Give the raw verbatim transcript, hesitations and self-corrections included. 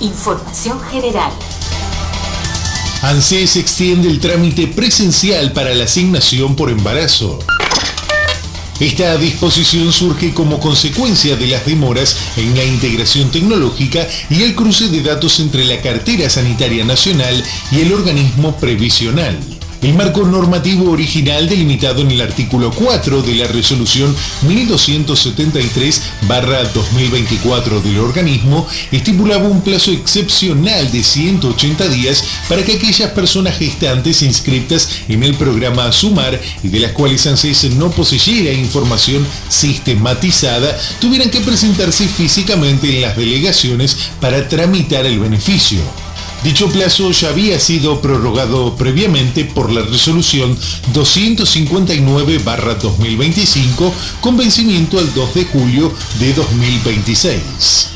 Información general. ANSES extiende el trámite presencial para la asignación por embarazo. Esta disposición surge como consecuencia de las demoras en la integración tecnológica y el cruce de datos entre la Cartera Sanitaria Nacional y el organismo previsional. El marco normativo original delimitado en el artículo cuatro de la resolución mil doscientos setenta y tres barra dos mil veinticuatro del organismo estipulaba un plazo excepcional de ciento ochenta días para que aquellas personas gestantes inscritas en el programa Sumar y de las cuales ANSES no poseyera información sistematizada tuvieran que presentarse físicamente en las delegaciones para tramitar el beneficio. Dicho plazo ya había sido prorrogado previamente por la resolución doscientos cincuenta y nueve barra dos mil veinticinco con vencimiento el dos de julio de dos mil veintiséis.